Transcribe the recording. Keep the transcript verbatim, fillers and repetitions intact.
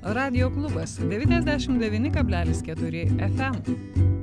radijo klubas devyniasdešimt devyni kablelis keturi ef em.